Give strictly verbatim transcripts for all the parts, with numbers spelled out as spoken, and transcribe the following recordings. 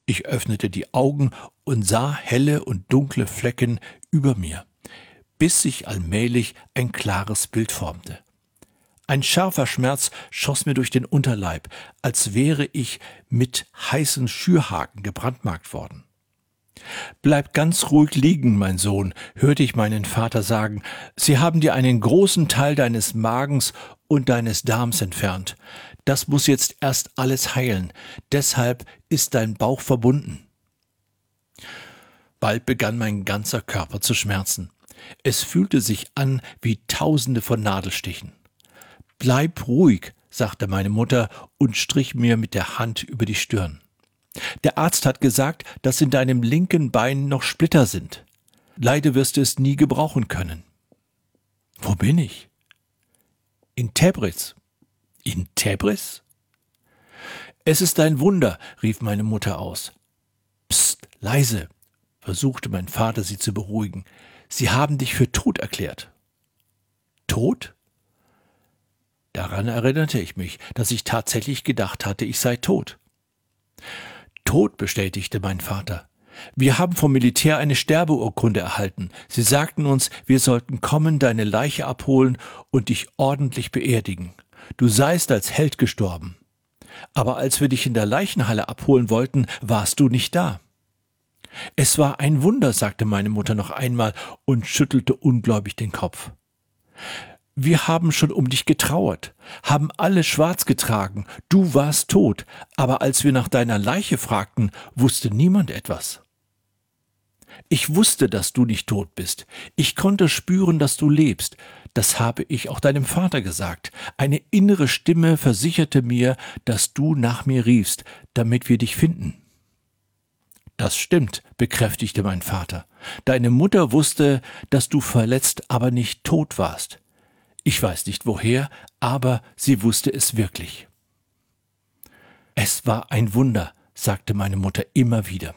Ich öffnete die Augen und sah helle und dunkle Flecken über mir, bis sich allmählich ein klares Bild formte. Ein scharfer Schmerz schoss mir durch den Unterleib, als wäre ich mit heißen Schürhaken gebrandmarkt worden. »Bleib ganz ruhig liegen, mein Sohn«, hörte ich meinen Vater sagen. »Sie haben dir einen großen Teil deines Magens und deines Darms entfernt. Das muss jetzt erst alles heilen. Deshalb ist dein Bauch verbunden.« Bald begann mein ganzer Körper zu schmerzen. Es fühlte sich an wie Tausende von Nadelstichen. »Bleib ruhig«, sagte meine Mutter und strich mir mit der Hand über die Stirn. »Der Arzt hat gesagt, dass in deinem linken Bein noch Splitter sind. Leider wirst du es nie gebrauchen können.« »Wo bin ich?« »In Tebris.« »In Tebris?« »Es ist ein Wunder«, rief meine Mutter aus. »Psst, leise«, versuchte mein Vater sie zu beruhigen. »Sie haben dich für tot erklärt.« »Tot?« Daran erinnerte ich mich, dass ich tatsächlich gedacht hatte, ich sei tot. »Tot«, bestätigte mein Vater. »Wir haben vom Militär eine Sterbeurkunde erhalten. Sie sagten uns, wir sollten kommen, deine Leiche abholen und dich ordentlich beerdigen. Du seist als Held gestorben. Aber als wir dich in der Leichenhalle abholen wollten, warst du nicht da.« »Es war ein Wunder«, sagte meine Mutter noch einmal und schüttelte ungläubig den Kopf. »Wir haben schon um dich getrauert, haben alle schwarz getragen, du warst tot, aber als wir nach deiner Leiche fragten, wusste niemand etwas.« »Ich wusste, dass du nicht tot bist. Ich konnte spüren, dass du lebst. Das habe ich auch deinem Vater gesagt. Eine innere Stimme versicherte mir, dass du nach mir riefst, damit wir dich finden.« »Das stimmt«, bekräftigte mein Vater. »Deine Mutter wusste, dass du verletzt, aber nicht tot warst. Ich weiß nicht woher, aber sie wusste es wirklich.« »Es war ein Wunder«, sagte meine Mutter immer wieder.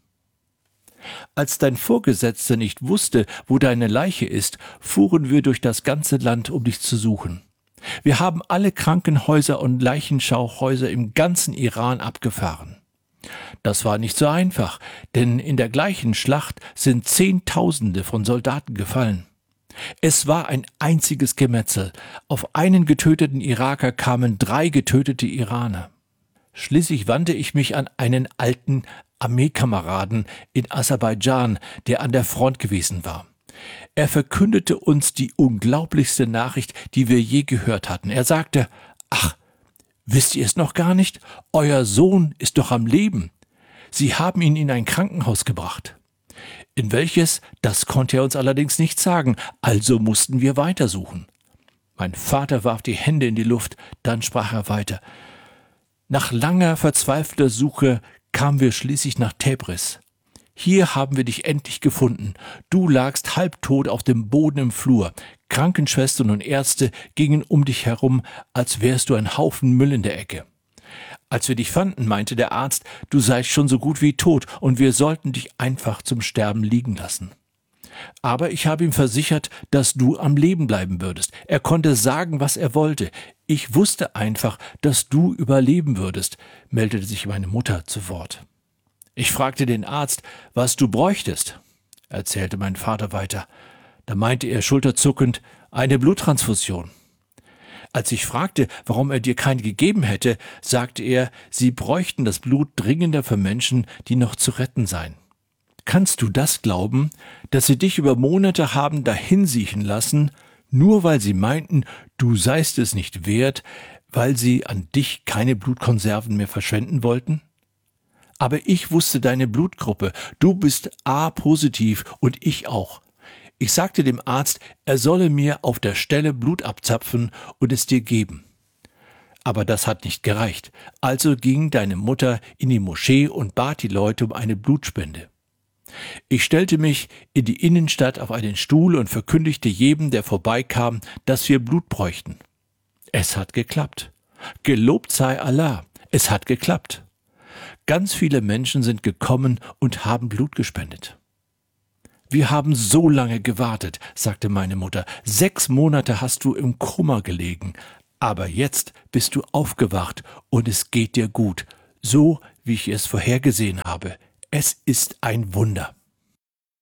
»Als dein Vorgesetzter nicht wusste, wo deine Leiche ist, fuhren wir durch das ganze Land, um dich zu suchen. Wir haben alle Krankenhäuser und Leichenschauhäuser im ganzen Iran abgefahren. Das war nicht so einfach, denn in der gleichen Schlacht sind Zehntausende von Soldaten gefallen. Es war ein einziges Gemetzel. Auf einen getöteten Iraker kamen drei getötete Iraner. Schließlich wandte ich mich an einen alten Armeekameraden in Aserbaidschan, der an der Front gewesen war. Er verkündete uns die unglaublichste Nachricht, die wir je gehört hatten. Er sagte: »Ach, wisst ihr es noch gar nicht? Euer Sohn ist doch am Leben. Sie haben ihn in ein Krankenhaus gebracht.« In welches, das konnte er uns allerdings nicht sagen, also mussten wir weitersuchen. Mein Vater warf die Hände in die Luft, dann sprach er weiter. »Nach langer, verzweifelter Suche kamen wir schließlich nach Tebris. Hier haben wir dich endlich gefunden. Du lagst halbtot auf dem Boden im Flur. Krankenschwestern und Ärzte gingen um dich herum, als wärst du ein Haufen Müll in der Ecke. Als wir dich fanden, meinte der Arzt, du seist schon so gut wie tot und wir sollten dich einfach zum Sterben liegen lassen. Aber ich habe ihm versichert, dass du am Leben bleiben würdest. Er konnte sagen, was er wollte. Ich wusste einfach, dass du überleben würdest«, meldete sich meine Mutter zu Wort. »Ich fragte den Arzt, was du bräuchtest«, erzählte mein Vater weiter. Da meinte er schulterzuckend, »eine Bluttransfusion.« Als ich fragte, warum er dir keine gegeben hätte, sagte er, sie bräuchten das Blut dringender für Menschen, die noch zu retten seien. Kannst du das glauben, dass sie dich über Monate haben dahinsiechen lassen, nur weil sie meinten, du seist es nicht wert, weil sie an dich keine Blutkonserven mehr verschwenden wollten? Aber ich wusste deine Blutgruppe, du bist A-positiv und ich auch. Ich sagte dem Arzt, er solle mir auf der Stelle Blut abzapfen und es dir geben. Aber das hat nicht gereicht. Also ging deine Mutter in die Moschee und bat die Leute um eine Blutspende. Ich stellte mich in die Innenstadt auf einen Stuhl und verkündigte jedem, der vorbeikam, dass wir Blut bräuchten. Es hat geklappt. Gelobt sei Allah, es hat geklappt. Ganz viele Menschen sind gekommen und haben Blut gespendet. »Wir haben so lange gewartet«, sagte meine Mutter. »Sechs Monate hast du im Kummer gelegen, aber jetzt bist du aufgewacht und es geht dir gut, so wie ich es vorhergesehen habe. Es ist ein Wunder.